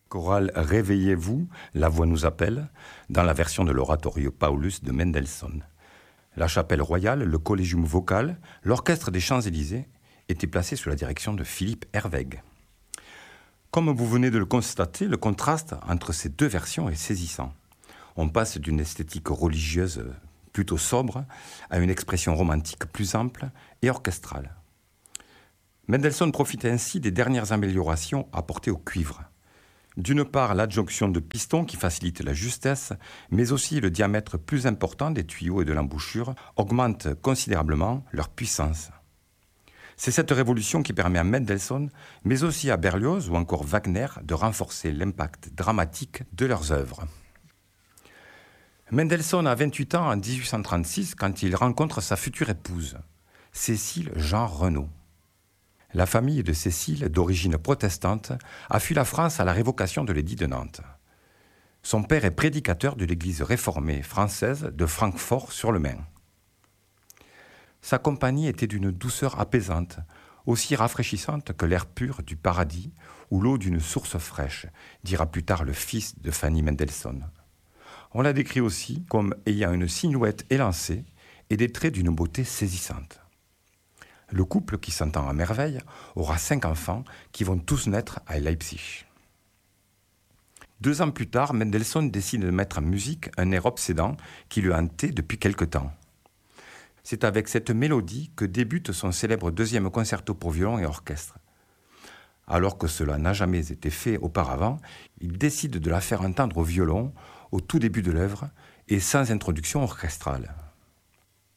Chorale Réveillez-vous, la voix nous appelle, dans la version de l'oratorio Paulus de Mendelssohn. La chapelle royale, le collégium vocal, l'orchestre des Champs-Élysées étaient placés sous la direction de Philippe Herwegh. Comme vous venez de le constater, le contraste entre ces deux versions est saisissant. On passe d'une esthétique religieuse plutôt sobre à une expression romantique plus ample et orchestrale. Mendelssohn profite ainsi des dernières améliorations apportées au cuivre. D'une part, l'adjonction de pistons qui facilite la justesse, mais aussi le diamètre plus important des tuyaux et de l'embouchure augmente considérablement leur puissance. C'est cette révolution qui permet à Mendelssohn, mais aussi à Berlioz ou encore Wagner, de renforcer l'impact dramatique de leurs œuvres. Mendelssohn a 28 ans en 1836 quand il rencontre sa future épouse, Cécile Jean Renaud. La famille de Cécile, d'origine protestante, a fui la France à la révocation de l'édit de Nantes. Son père est prédicateur de l'église réformée française de Francfort-sur-le-Main. Sa compagnie était d'une douceur apaisante, aussi rafraîchissante que l'air pur du paradis ou l'eau d'une source fraîche, dira plus tard le fils de Fanny Mendelssohn. On la décrit aussi comme ayant une silhouette élancée et des traits d'une beauté saisissante. Le couple, qui s'entend à merveille, aura 5 enfants qui vont tous naître à Leipzig. 2 ans plus tard, Mendelssohn décide de mettre en musique un air obsédant qui le hantait depuis quelque temps. C'est avec cette mélodie que débute son célèbre 2e concerto pour violon et orchestre. Alors que cela n'a jamais été fait auparavant, il décide de la faire entendre au violon au tout début de l'œuvre et sans introduction orchestrale.